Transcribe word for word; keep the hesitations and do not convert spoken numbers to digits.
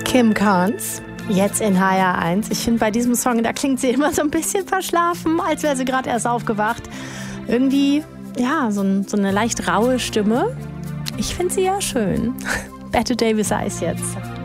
Kim Carnes, jetzt in H R eins. Ich finde, bei diesem Song, da klingt sie immer so ein bisschen verschlafen, als wäre sie gerade erst aufgewacht. Irgendwie, ja, so, ein, so eine leicht raue Stimme. Ich finde sie ja schön. Bette Davis Eyes jetzt.